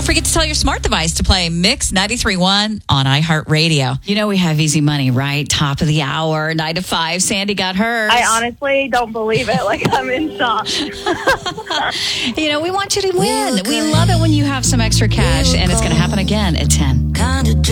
Don't forget to tell your smart device to play Mix 93.1 on iHeartRadio. You know we have easy money, right? Top of the hour, 9 to 5. Sandy got hers. I honestly don't believe it. Like, I'm in shock. We want you to win. We love it when you have some extra cash, and it's going to happen again at 10.